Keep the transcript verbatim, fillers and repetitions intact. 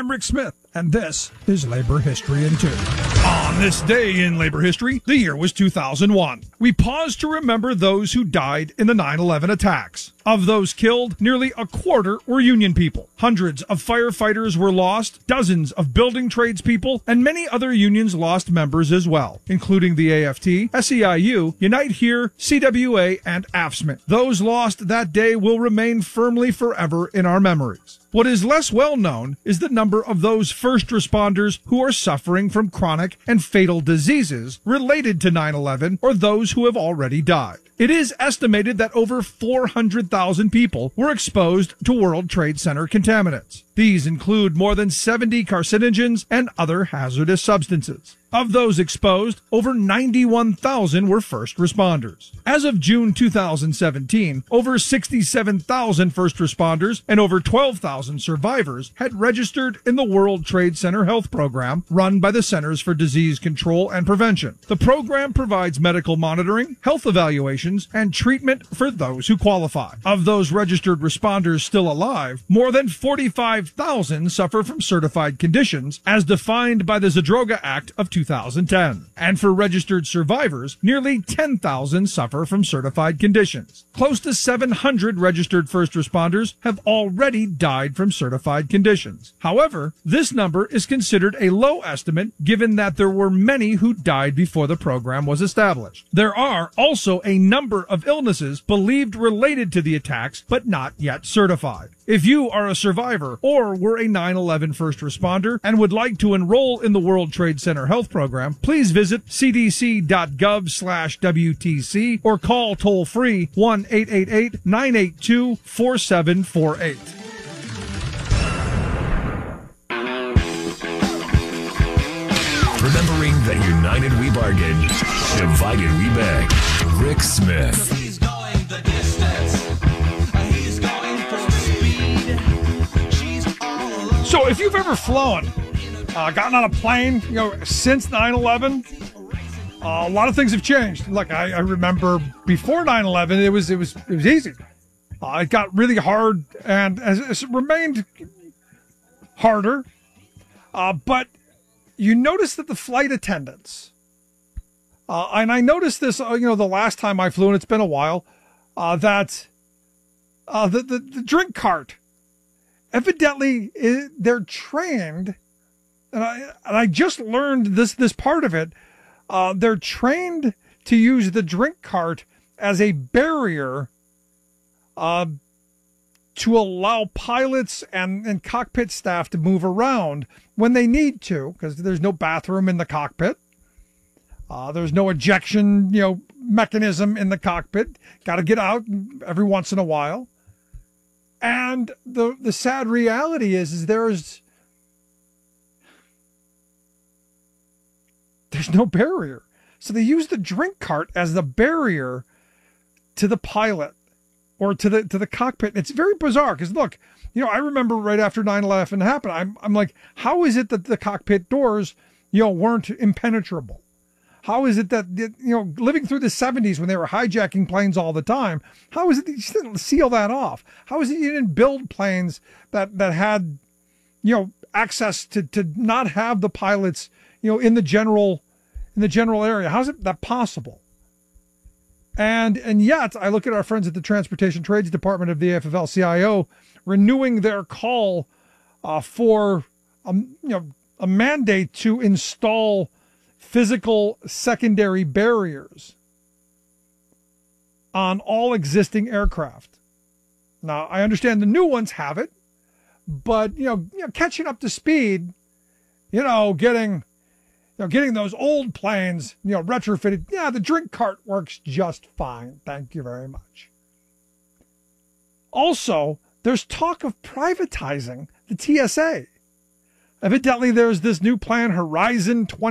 I'm Rick Smith, and this is Labor History in Two. On this day in labor history, the year was two thousand one. We pause to remember those who died in the nine eleven attacks. Of those killed, nearly a quarter were union people. Hundreds of firefighters were lost, dozens of building tradespeople, and many other unions lost members as well, including the A F T, S E I U, Unite Here, C W A, and AFSCME. Those lost that day will remain firmly forever in our memories. What is less well known is the number of those first responders who are suffering from chronic and fatal diseases related to nine eleven or those who have already died. It is estimated that over four hundred thousand people were exposed to World Trade Center contaminants. These include more than seventy carcinogens and other hazardous substances. Of those exposed, over ninety-one thousand were first responders. As of June two thousand seventeen, over sixty-seven thousand first responders and over twelve thousand survivors had registered in the World Trade Center Health Program run by the Centers for Disease Control and Prevention. The program provides medical monitoring, health evaluations, and treatment for those who qualify. Of those registered responders still alive, more than forty-five thousand suffer from certified conditions as defined by the Zadroga Act of two thousand ten. And for registered survivors, nearly ten thousand suffer from certified conditions. Close to seven hundred registered first responders have already died from certified conditions. However, this number is considered a low estimate given that there were many who died before the program was established. There are also a number of illnesses believed related to the attacks but not yet certified. If you are a survivor or were a nine eleven first responder and would like to enroll in the World Trade Center Health Program, please visit cdc.gov slash WTC or call toll-free one eight eight eight, nine eight two, four seven four eight. Remembering that united we bargain, divided we beg. Rick Smith. He's going the distance. He's going for speed. She's all alone. So if you've ever flown, uh, gotten on a plane, you know, since nine eleven, uh, a lot of things have changed. Look, I, I remember before nine eleven, it was it was it was easy. Uh, it got really hard, and as, as it remained harder. Uh, but you notice that the flight attendants, uh, and I noticed this, uh, you know, the last time I flew, and it's been a while, uh, that uh, the, the the drink cart, evidently, is, they're trained, and I and I just learned this this part of it. Uh, they're trained to use the drink cart as a barrier uh, to allow pilots and, and cockpit staff to move around when they need to, because there's no bathroom in the cockpit. Uh, there's no ejection, you know, mechanism in the cockpit. Got to get out every once in a while. And the the sad reality is, is there's there's no barrier. So they use the drink cart as the barrier to the pilot or to the to the cockpit. It's very bizarre because look, you know, I remember right after nine eleven happened, I'm I'm like, how is it that the cockpit doors, you know, weren't impenetrable? How is it that, you know, living through the seventies when they were hijacking planes all the time, how is it that you didn't seal that off? How is it you didn't build planes that, that had, you know, access to, to not have the pilots, you know, in the general, in the general area? How is it that possible? And, and yet I look at our friends at the Transportation Trades Department of the A F L C I O renewing their call uh, for, um, you know, a mandate to install physical secondary barriers on all existing aircraft. Now, I understand the new ones have it, but, you know, you know catching up to speed, you know, getting, you know, getting those old planes, you know, retrofitted. Yeah, the drink cart works just fine. Thank you very much. Also, there's talk of privatizing the T S A. Evidently, there's this new plan, Horizon twenty